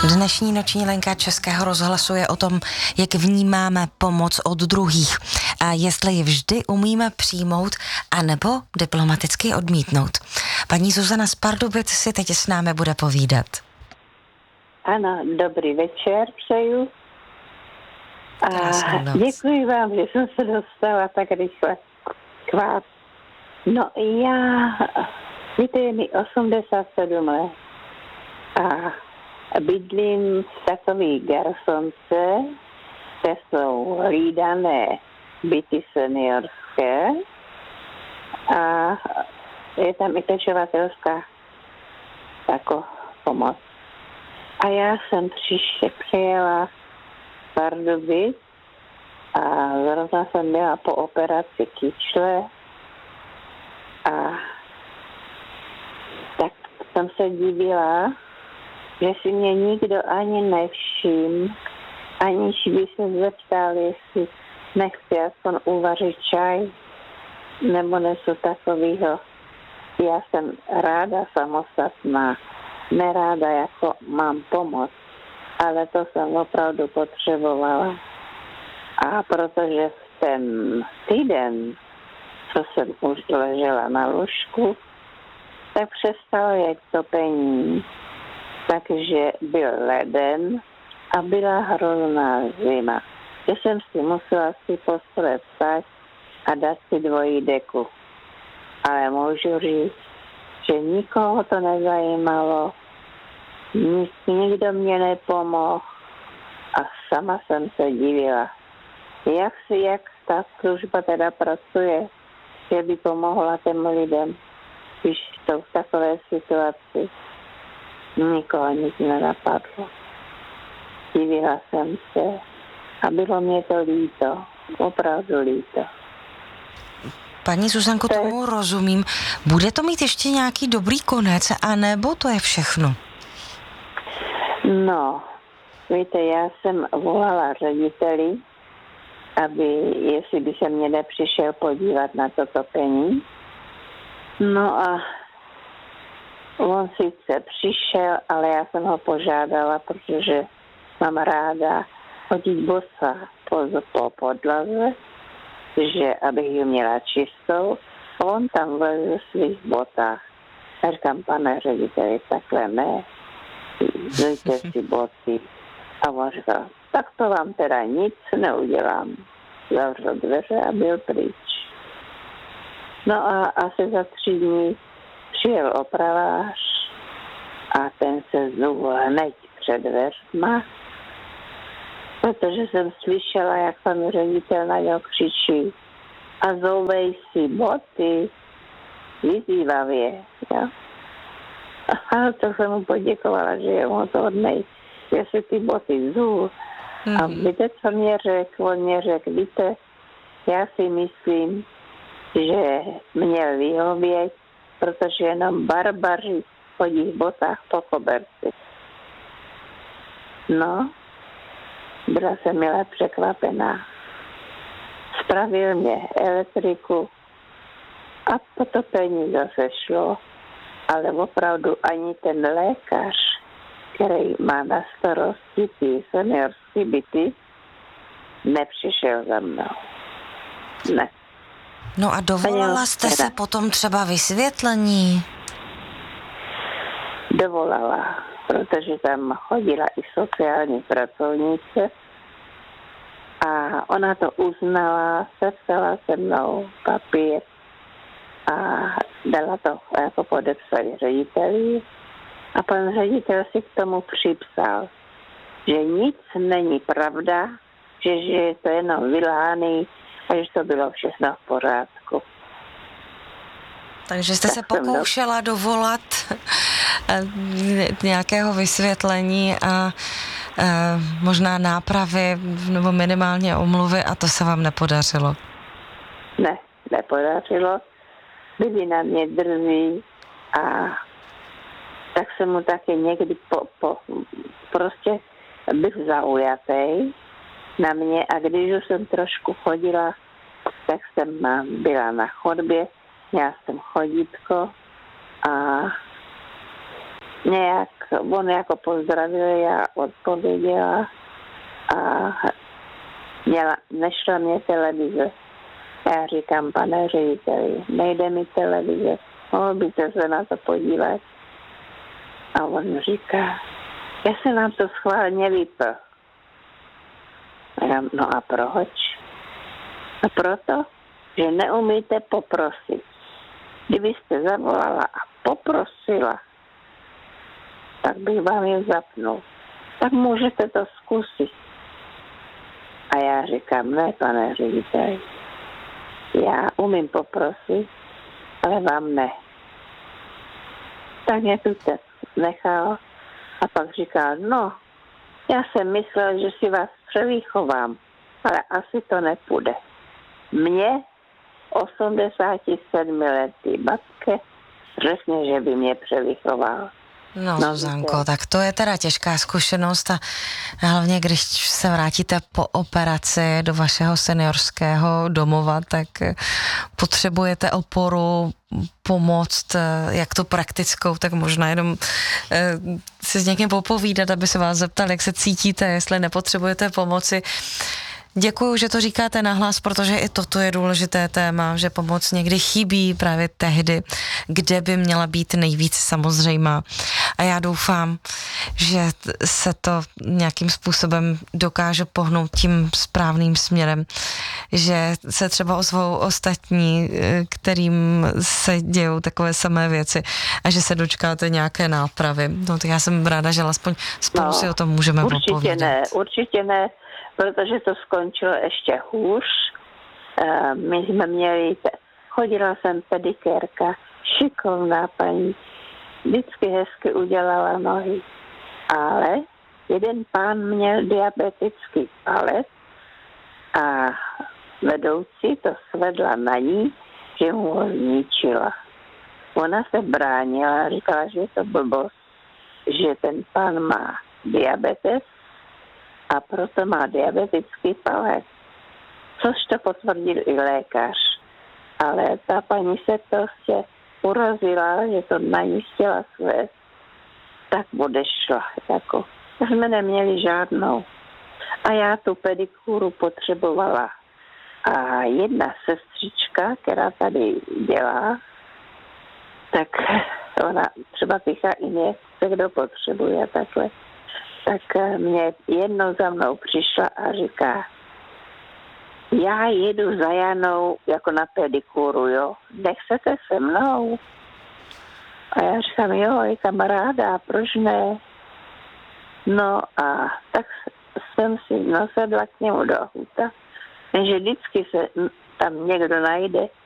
Dnešní noční linka Českého rozhlasu je o tom, jak vnímáme pomoc od druhých a jestli ji vždy umíme přijmout anebo diplomaticky odmítnout. Paní Zuzana z Pardubic si teď s námi bude povídat. Ano, dobrý večer přeju. A děkuji vám, že jsem se dostala tak rychle k vás. No víte, je mi 87 let a bydlím v takový garsonce, kde jsou hlídané byty seniorské a je tam i pečovatelská jako pomoc. A já jsem přijela z Pardubic a zrovna jsem byla po operaci kyčle a tak jsem se divila, že si mě nikdo ani nevšiml, aniž by se zeptal, jestli nechci aspoň uvařit čaj nebo něco takového. Já jsem ráda samostatná, neráda jako mám pomoc, ale to jsem opravdu potřebovala. A protože v ten týden, co jsem už ležela na lůžku, tak přestalo jet topení. Takže byl leden a byla hrozná zima. Že jsem si musela si postele vstát a dát si dvojí deku. Ale můžu říct, že nikoho to nezajímalo, nikdo mě nepomohl a sama jsem se divila. Jak ta služba teda pracuje, že by pomohla těm lidem, když jsou v takové situaci. Nikoho nic nenapadlo. Divila jsem se a bylo mě to líto, opravdu líto. Paní Zuzanko, tomu rozumím. Bude to mít ještě nějaký dobrý konec, anebo to je všechno? No, víte, já jsem volala řediteli, jestli by se mě nepřišel podívat na to topení. No a on sice přišel, ale já jsem ho požádala, protože mám ráda chodit bosa po podlaze, že abych ji měla čistou. On tam vlezl v svých botách. A říkám, pane řediteli, takhle ne, dejte si boty. A on říkal, tak to vám teda nic neudělám. Zavřel dveře a byl pryč. No a asi za 3 dny přijel opravář a ten se zul hned před dveřma, protože jsem slyšela, jak pan ředitel na něho křičí a zouvej si boty, vyzývavě. Ja? A to jsem mu poděkovala, že je mu to hodnej, že si ty boty zul. A víte, co mě řekl? On mě řekl, víte, já si myslím, že měl vyhovět, protože jenom barbaři chodí v botách po koberci. No, byla jsem milé překvapená. Spravil mě elektriku a potopení zase šlo, ale opravdu ani ten lékař, který má na starosti ty seniorské byty, nepřišel za mnou. Ne. No a dovolala jste se potom třeba vysvětlení? Dovolala, protože tam chodila i sociální pracovnice a ona to uznala, sepsala se mnou papír a dala to jako podepsat řediteli. A pan ředitel si k tomu připsal, že nic není pravda, že je to jenom vyláný a že to bylo všechno v pořádku. Takže jste se pokoušela dovolat nějakého vysvětlení a možná nápravy nebo minimálně omluvy a to se vám nepodařilo? Ne, nepodařilo. Byli na mě drzí a tak jsem mu taky někdy prostě byl zaujatý na mě a když už jsem trošku chodila, tak jsem byla na chodbě, měla jsem chodítko a nějak, on jako pozdravil, já odpověděla a nešla mě televize. Já říkám, pane řediteli, nejde mi televize, mohl byste se na to podívat. A on říká, já se nám to schválně vypl. No a proč? A proto, že neumíte poprosit. Kdybyste zavolala a poprosila, tak bych vám je zapnul. Tak můžete to zkusit. A já říkám, ne, pane řediteli, já umím poprosit, ale vám ne. Tak mě tu nechal a pak říkal, no, já jsem myslel, že si vás převýchovám, ale asi to nepůjde. Mně 87 letý babke řekne, že by mě převýchoval. No, Zuzanko, tak to je teda těžká zkušenost a hlavně, když se vrátíte po operaci do vašeho seniorského domova, tak potřebujete oporu, pomoct, jak tu praktickou, tak možná jenom si s někým popovídat, aby se vás zeptal, jak se cítíte, jestli nepotřebujete pomoci. Děkuju, že to říkáte nahlas, protože i toto je důležité téma, že pomoc někdy chybí právě tehdy, kde by měla být nejvíc samozřejmá. A já doufám, že se to nějakým způsobem dokáže pohnout tím správným směrem, že se třeba ozvou ostatní, kterým se dějou takové samé věci a že se dočkáte nějaké nápravy. No tak já jsem ráda, že alespoň spolu si o tom můžeme popovídat. Určitě ne, protože to skončilo ještě hůř. My jsme měli, chodila jsem pedikérka, šikovná paní, vždycky hezky udělala nohy, ale jeden pán měl diabetický palec a vedoucí to svedla na ní, že mu ho zničila. Ona se bránila, říkala, že je to blbost, že ten pán má diabetes a proto má diabetický palec. Což to potvrdil i lékař. Ale ta paní se prostě urazila, že to na ní chtěla svést, tak odešla. Jako. Jsme neměli žádnou. A já tu pedikúru potřebovala. A jedna sestřička, která tady dělá, tak ona třeba píchá injekce, kdo potřebuje takhle. Tak mě jednou za mnou přišla a říká, já jedu za Janou jako na pedikúru, jo, nechcete se mnou? A já říkám, jo, je kamaráda, proč ne? No a tak jsem si nasedla k němu do auta, že vždycky se tam někdo najde,